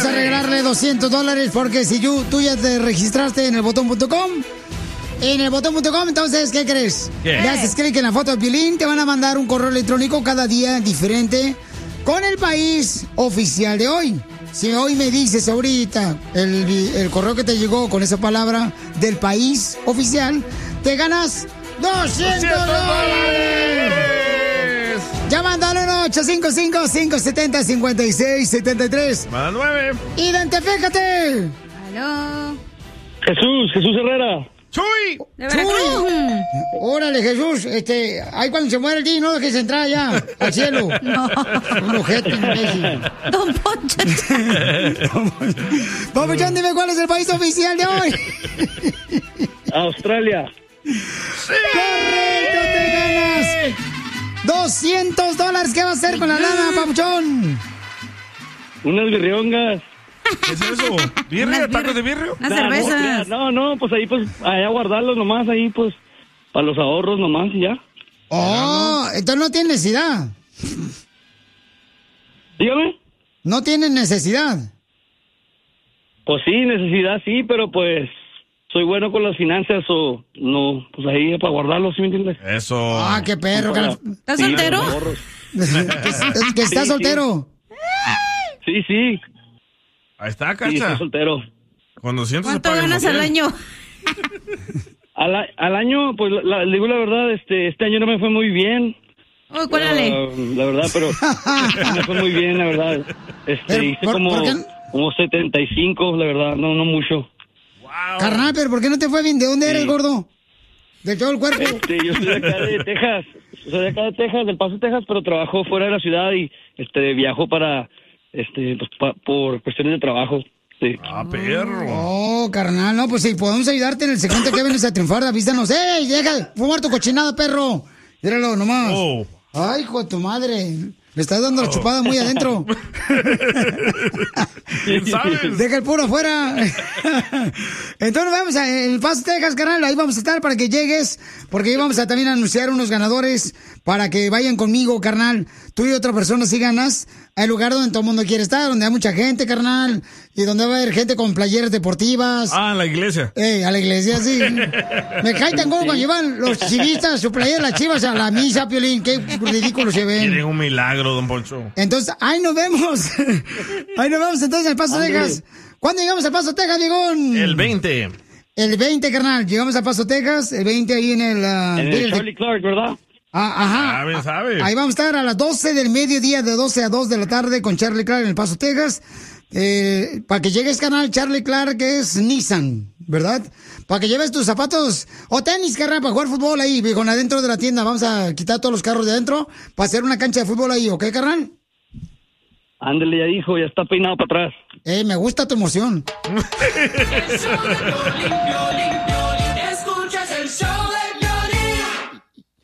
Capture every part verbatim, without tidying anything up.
a regalarle doscientos dólares porque si tú, tú ya te registraste en el botón punto com, en el botón punto com, entonces, ¿qué crees? ¿Qué? Le haces clic en la foto de Piolín, te van a mandar un correo electrónico cada día diferente con el país oficial de hoy. Si hoy me dices ahorita el, el correo que te llegó con esa palabra del país oficial, te ganas doscientos dólares. Llama al ocho cinco cinco, cinco siete cero, cinco seis siete tres. Más nueve. ¡Identifícate! Aló. Jesús, Jesús Herrera. ¡Chuy! ¿De Veracruz? Órale, Jesús, este, ahí cuando se muere el día, no dejes entrar ya al cielo. No. Un ojete, imbécil. Don Poncho. Papuchón, dime cuál es el país oficial de hoy. Australia. ¡Correcto, te ganas! doscientos dólares, ¿qué va a hacer con la lana, Papuchón? Unas birriongas. ¿Qué es eso? ¿Birria? ¿Tacos de birrio? Unas Nah, cervezas. No, no, pues ahí pues, allá guardarlos nomás, ahí pues, para los ahorros nomás y ya. Oh, entonces no tiene necesidad. Dígame. No tiene necesidad. Pues sí, necesidad sí, pero pues soy bueno con las finanzas o no, pues ahí es para guardarlos, ¿sí me entiendes? Eso. Ah, qué perro. Para- Que, ¿Estás sí, soltero? los ahorros. que- que está Sí, soltero. Sí, sí, Ahí está, sí, estoy Cacha. soltero. Con doscientos se ¿Cuánto paga el ganas al motel. año? Al, a- al año, pues la, la- le digo la verdad, este este año no me fue muy bien. Uy, cuélale. Ah, la verdad, pero no me fue muy bien, la verdad. Este, Pero, hice ¿por- como, por qué? como setenta y cinco, la verdad, no, no mucho. Carnal, pero ¿por qué no te fue bien? ¿De dónde eres, Sí. gordo? ¿De todo el cuerpo? Este, yo soy de acá de Texas, soy de acá de Texas, del Paso, Texas, pero trabajo fuera de la ciudad y este viajo para, este, pues, pa- por cuestiones de trabajo. Sí. Ah, perro. Oh, carnal, no, pues si podemos ayudarte en el segmento que vienes a triunfar, avísanos. ¡Ey, deja de fumar tu cochinada, perro! Míralo nomás. Oh. Ay, hijo de tu madre. Le estás dando la chupada muy adentro. ¿Quién sabes? Deja el puro afuera. Entonces vamos a El Paso, Texas, carnal. Ahí vamos a estar para que llegues. Porque ahí vamos a también anunciar unos ganadores para que vayan conmigo, carnal. Tú y otra persona si ganas. Hay lugar donde todo el mundo quiere estar, donde hay mucha gente, carnal. Y donde va a haber gente con playeras deportivas. Ah, en la iglesia. Eh, a la iglesia, sí. Me cae tan gordo cuando llevan los chivistas su playera, las chivas a la misa, Piolín. Qué ridículo se ven. Quieren un milagro, don Poncho. Entonces, ahí nos vemos. Ahí nos vemos entonces en El Paso, Ándale. Texas. ¿Cuándo llegamos al Paso, Texas, Diegón? El veinte. El veinte, carnal. Llegamos al Paso, Texas. El veinte ahí en el... ah, En mira, el el- Charlie Clark, ¿verdad? Ah, ajá. Ah, bien sabe. Ahí vamos a estar a las doce del mediodía, de doce a dos de la tarde con Charlie Clark en El Paso, Texas. Eh, para que llegues, canal, Charlie Clark es Nissan, ¿verdad? Para que lleves tus zapatos o tenis, carnal, para jugar fútbol ahí, viejo, adentro de la tienda. Vamos a quitar todos los carros de adentro para hacer una cancha de fútbol ahí, ¿ok, carnal? Ándale, ya dijo, ya está peinado para atrás. Eh, me gusta tu emoción. Escuchas el show de Piolín.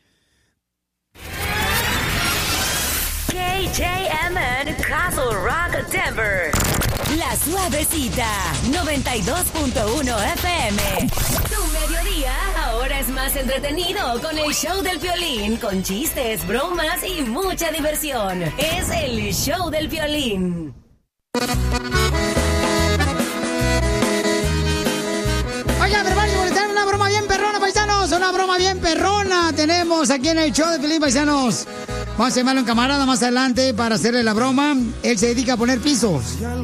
K J M N Castle Rock Denver. La Suavecita, noventa y dos punto uno F M. Tu mediodía ahora es más entretenido con el show del Piolín, con chistes, bromas y mucha diversión. Es el show del Piolín. Oiga, pero vamos a molestar una broma bien perrona, paisanos. Una broma bien perrona tenemos aquí en el show de Piolín, paisanos. Vamos a llamarlo un camarada más adelante para hacerle la broma. Él se dedica a poner pisos.